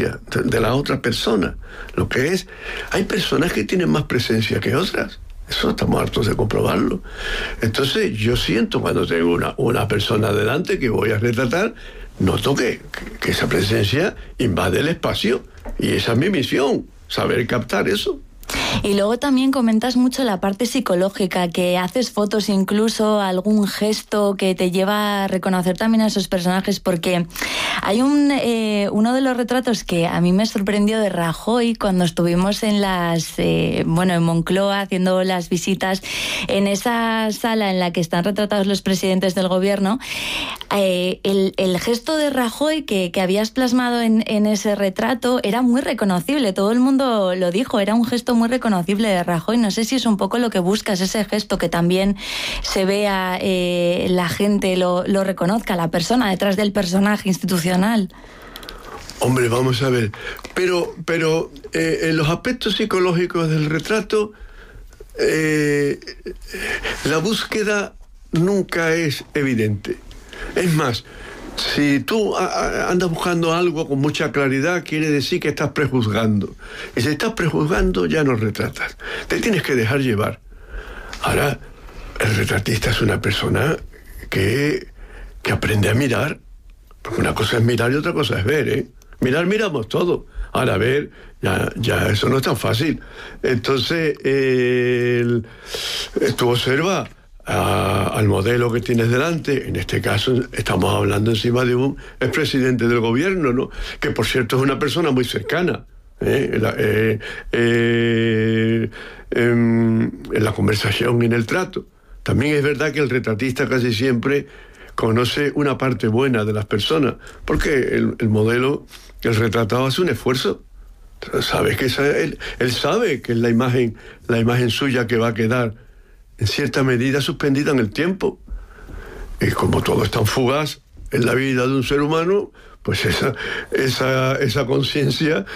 presencia de la otra persona. Lo que es, hay personas que tienen más presencia que otras. Eso estamos hartos de comprobarlo. Entonces yo siento cuando tengo una persona delante que voy a retratar, noto que esa presencia invade el espacio, y esa es mi misión, saber captar eso. Y luego también comentas mucho la parte psicológica, que haces fotos, incluso algún gesto que te lleva a reconocer también a esos personajes, porque hay uno de los retratos que a mí me sorprendió de Rajoy cuando estuvimos en en Moncloa haciendo las visitas, en esa sala en la que están retratados los presidentes del gobierno. El gesto de Rajoy que habías plasmado en ese retrato era muy reconocible, todo el mundo lo dijo, era un gesto muy reconocible de Rajoy. No sé si es un poco lo que buscas, ese gesto, que también se vea, la gente lo reconozca, la persona detrás del personaje institucional. Hombre, vamos a ver, pero en los aspectos psicológicos del retrato, la búsqueda nunca es evidente. Es más, si tú andas buscando algo con mucha claridad, quiere decir que estás prejuzgando. Y si estás prejuzgando, ya no retratas. Te tienes que dejar llevar. Ahora, el retratista es una persona que aprende a mirar. Porque una cosa es mirar y otra cosa es ver, ¿eh? Miramos todo. Ahora, ver, ya eso no es tan fácil. Entonces, tú observas al modelo que tienes delante. En este caso estamos hablando encima de un expresidente del gobierno, ¿no? Que por cierto es una persona muy cercana, en la conversación, en el trato. También es verdad que el retratista casi siempre conoce una parte buena de las personas, porque el modelo, el retratado, hace un esfuerzo. Sabes que él sabe que es la imagen suya que va a quedar en cierta medida suspendida en el tiempo. Y como todo es tan fugaz en la vida de un ser humano, pues esa conciencia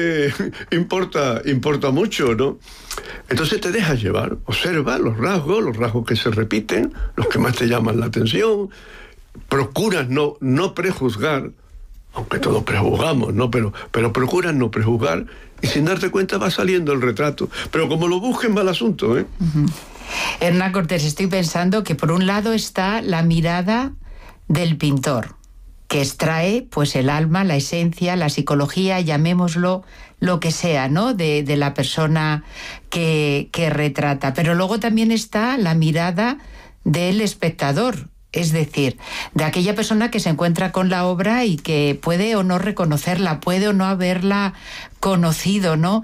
importa mucho, ¿no? Entonces te dejas llevar, observa los rasgos que se repiten, los que más te llaman la atención, procuras no prejuzgar, aunque todos prejuzgamos, ¿no? Pero procuras no prejuzgar, y sin darte cuenta va saliendo el retrato. Pero como lo busquen, va el asunto, ¿eh? Uh-huh. Hernán Cortés, estoy pensando que por un lado está la mirada del pintor, que extrae pues el alma, la esencia, la psicología, llamémoslo lo que sea, ¿no? De la persona que retrata. Pero luego también está la mirada del espectador, es decir, de aquella persona que se encuentra con la obra y que puede o no reconocerla, puede o no haberla conocido, ¿no?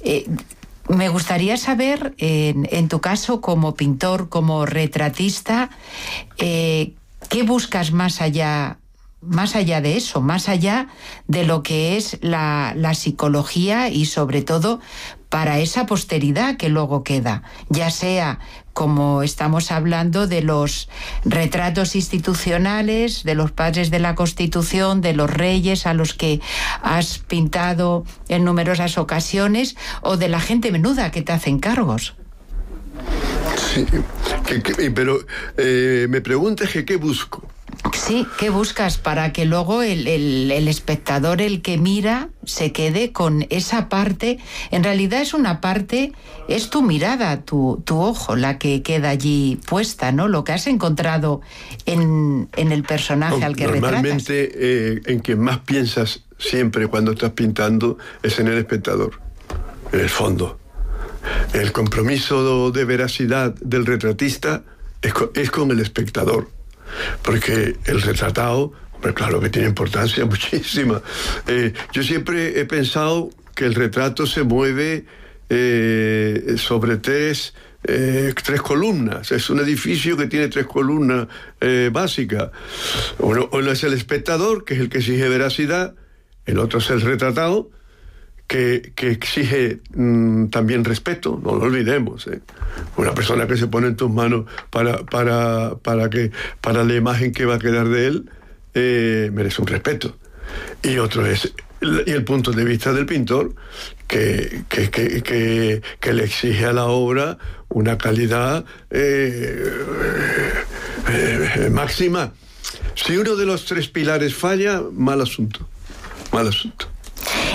Me gustaría saber, en tu caso, como pintor, como retratista, ¿qué buscas más allá de eso, más allá de lo que es la psicología, y sobre todo para esa posteridad que luego queda, ya sea como estamos hablando de los retratos institucionales, de los padres de la Constitución, de los reyes a los que has pintado en numerosas ocasiones, o de la gente menuda que te hace encargos? Sí, pero me preguntas que qué busco. Sí, ¿qué buscas para que luego el espectador, el que mira, se quede con esa parte? En realidad es una parte, es tu mirada, tu ojo, la que queda allí puesta, ¿no? Lo que has encontrado en el personaje al que retratas. Normalmente en quien más piensas siempre cuando estás pintando es en el espectador, en el fondo. El compromiso de veracidad del retratista es con el espectador. Porque el retratado, hombre, claro que tiene importancia muchísima. Yo siempre he pensado que el retrato se mueve sobre tres columnas. Es un edificio que tiene 3 columnas básicas. Uno es el espectador, que es el que exige veracidad. El otro es el retratado, que exige también respeto, no lo olvidemos, ¿eh? Una persona que se pone en tus manos para la imagen que va a quedar de él, merece un respeto. Y otro es el punto de vista del pintor, que le exige a la obra una calidad máxima. Si uno de los 3 pilares falla, mal asunto.